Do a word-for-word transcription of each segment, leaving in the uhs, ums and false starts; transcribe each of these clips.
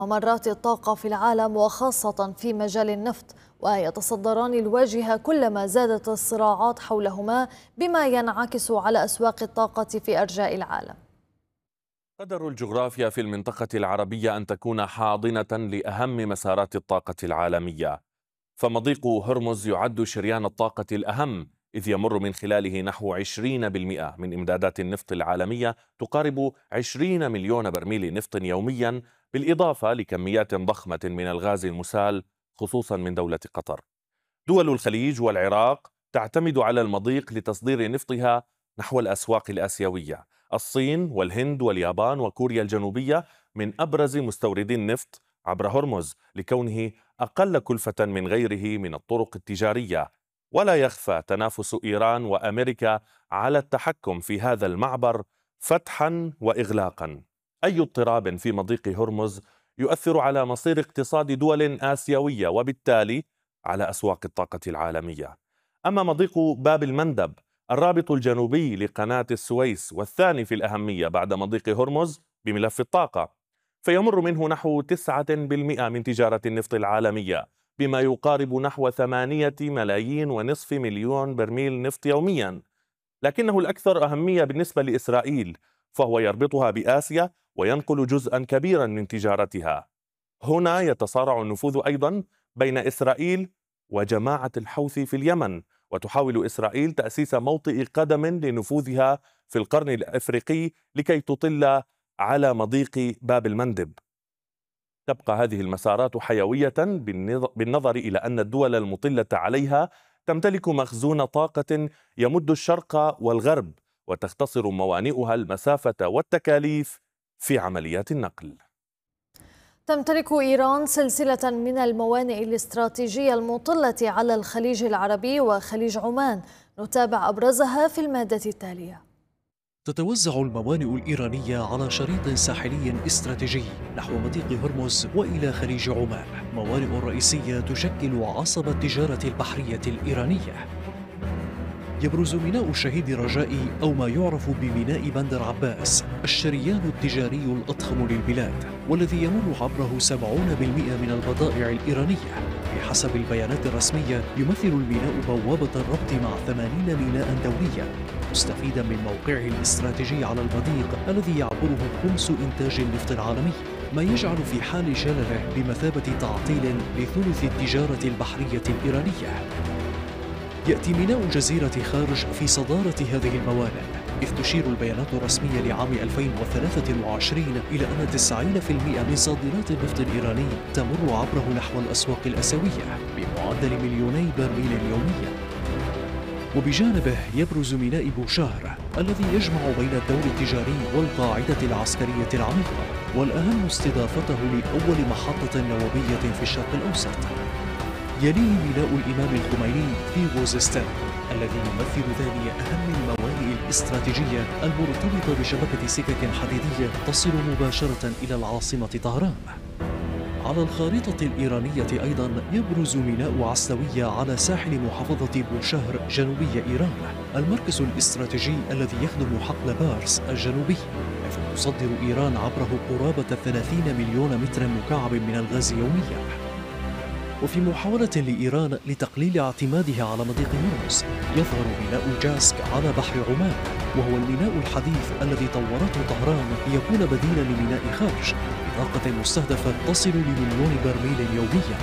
ممرات الطاقة في العالم وخاصة في مجال النفط، ويتصدران الواجهة كلما زادت الصراعات حولهما، بما ينعكس على أسواق الطاقة في أرجاء العالم. قدر الجغرافيا في المنطقة العربية أن تكون حاضنة لأهم مسارات الطاقة العالمية، فمضيق هرمز يعد شريان الطاقة الأهم، إذ يمر من خلاله نحو عشرين بالمئة من إمدادات النفط العالمية، تقارب عشرين مليون برميل نفط يوميا، بالإضافة لكميات ضخمة من الغاز المسال خصوصا من دولة قطر. دول الخليج والعراق تعتمد على المضيق لتصدير نفطها نحو الأسواق الآسيوية. الصين والهند واليابان وكوريا الجنوبية من أبرز مستوردي النفط عبر هرمز، لكونه أقل كلفة من غيره من الطرق التجارية. ولا يخفى تنافس إيران وأمريكا على التحكم في هذا المعبر فتحا وإغلاقا. أي اضطراب في مضيق هرمز يؤثر على مصير اقتصاد دول آسيوية، وبالتالي على أسواق الطاقة العالمية. أما مضيق باب المندب الرابط الجنوبي لقناة السويس والثاني في الأهمية بعد مضيق هرمز بملف الطاقة، فيمر منه نحو تسعة بالمئة من تجارة النفط العالمية، بما يقارب نحو ثمانية ملايين ونصف مليون برميل نفط يوميا. لكنه الأكثر أهمية بالنسبة لإسرائيل، فهو يربطها بآسيا وينقل جزءا كبيرا من تجارتها. هنا يتصارع النفوذ أيضا بين إسرائيل وجماعة الحوثي في اليمن، وتحاول إسرائيل تأسيس موطئ قدم لنفوذها في القرن الأفريقي لكي تطل على مضيق باب المندب. تبقى هذه المسارات حيوية بالنظر إلى أن الدول المطلة عليها تمتلك مخزون طاقة يمد الشرق والغرب، وتختصر موانئها المسافة والتكاليف في عمليات النقل. تمتلك إيران سلسلة من الموانئ الاستراتيجية المطلة على الخليج العربي وخليج عمان، نتابع أبرزها في المادة التالية. تتوزع الموانئ الإيرانية على شريط ساحلي استراتيجي نحو مضيق هرمز وإلى خليج عمان، موانئ رئيسية تشكل عصب التجارة البحرية الإيرانية. يبرز ميناء الشهيد رجائي أو ما يعرف بميناء بندر عباس الشريان التجاري الأضخم للبلاد، والذي يمر عبره سبعين بالمئة من البضائع الإيرانية. بحسب البيانات الرسمية يمثل الميناء بوابة الربط مع ثمانين ميناء دوليا، مستفيدا من موقعه الاستراتيجي على المضيق الذي يعبره خمس إنتاج النفط العالمي، ما يجعل في حال جلله بمثابة تعطيل لثلث التجارة البحرية الإيرانية. يأتي ميناء جزيرة خارج في صدارة هذه الموانئ، إذ تشير البيانات الرسمية لعام ألفين وثلاثة وعشرين إلى أن تسعين بالمئة من صادرات النفط الإيراني تمر عبره نحو الأسواق الآسيوية بمعدل مليوني برميل يوميا. وبجانبه يبرز ميناء بوشهر الذي يجمع بين الدور التجاري والقاعدة العسكرية العميقة، والأهم استضافته لأول محطة نووية في الشرق الأوسط. يليه ميناء الإمام الخميني في غوزستان الذي يمثل ثاني أهم الموانئ الاستراتيجية المرتبطة بشبكة سكك حديدية تصل مباشرة إلى العاصمة طهران. على الخارطة الإيرانية أيضا يبرز ميناء عسلوية على ساحل محافظة بوشهر جنوبي إيران، المركز الاستراتيجي الذي يخدم حقل بارس الجنوبي، حيث تصدر إيران عبره قرابة ثلاثين مليون متر مكعب من الغاز يوميا. وفي محاولة لإيران لتقليل اعتمادها على مضيق هرمز يظهر ميناء جاسك على بحر عمان، وهو الميناء الحديث الذي طورته طهران ليكون بديلا لميناء خارج بطاقة مستهدفة تصل لمليون برميل يوميا.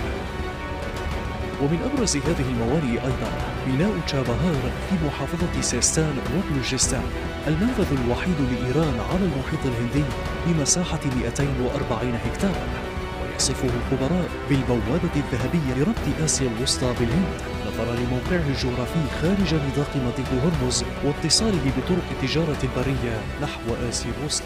ومن أبرز هذه الموانئ أيضا ميناء تشابهار في محافظة سيستان وبلوجستان، المنفذ الوحيد لإيران على المحيط الهندي بمساحة مئتين وأربعين هكتارا، يصفه الخبراء بالبوابة الذهبية لربط آسيا الوسطى بالهند، نظرا لموقعه الجغرافي خارج نطاق مضيق هرمز واتصاله بطرق التجارة البرية نحو آسيا الوسطى.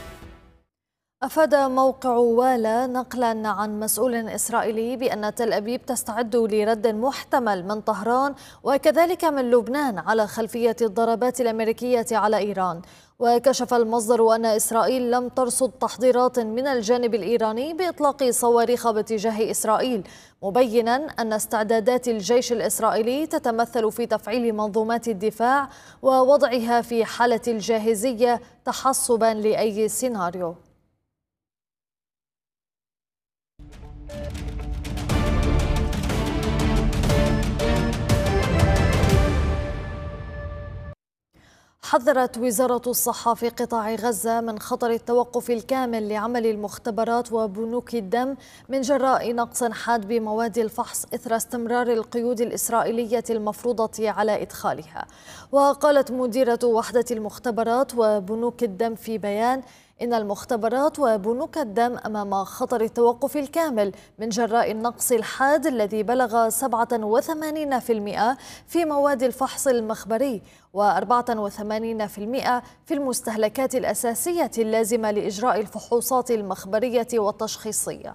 أفاد موقع والا نقلا عن مسؤول إسرائيلي بأن تل أبيب تستعد لرد محتمل من طهران وكذلك من لبنان على خلفية الضربات الأمريكية على إيران. وكشف المصدر أن إسرائيل لم ترصد تحضيرات من الجانب الإيراني بإطلاق صواريخ باتجاه إسرائيل، مبينا أن استعدادات الجيش الإسرائيلي تتمثل في تفعيل منظومات الدفاع ووضعها في حالة الجاهزية تحصبا لأي سيناريو. حذرت وزارة الصحة في قطاع غزة من خطر التوقف الكامل لعمل المختبرات وبنوك الدم من جراء نقص حاد بمواد الفحص إثر استمرار القيود الإسرائيلية المفروضة على إدخالها. وقالت مديرة وحدة المختبرات وبنوك الدم في بيان إن المختبرات وبنوك الدم أمام خطر التوقف الكامل من جراء النقص الحاد الذي بلغ سبعة وثمانين بالمئة في مواد الفحص المخبري وأربعة وثمانين بالمئة في المستهلكات الأساسية اللازمة لإجراء الفحوصات المخبرية والتشخيصية.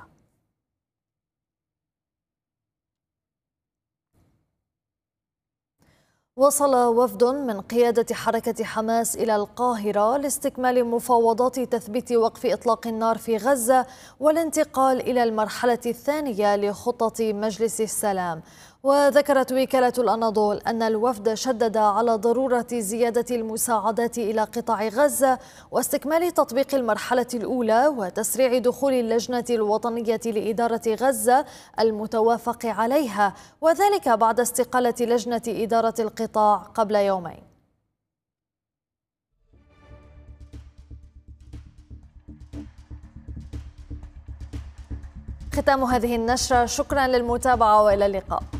وصل وفد من قيادة حركة حماس إلى القاهرة لاستكمال مفاوضات تثبيت وقف إطلاق النار في غزة والانتقال إلى المرحلة الثانية لخطة مجلس السلام. وذكرت وكالة الأناضول أن الوفد شدد على ضرورة زيادة المساعدات إلى قطاع غزة واستكمال تطبيق المرحلة الأولى وتسريع دخول اللجنة الوطنية لإدارة غزة المتوافق عليها، وذلك بعد استقالة لجنة إدارة القطاع قبل يومين. ختام هذه النشرة، شكرا للمتابعة وإلى اللقاء.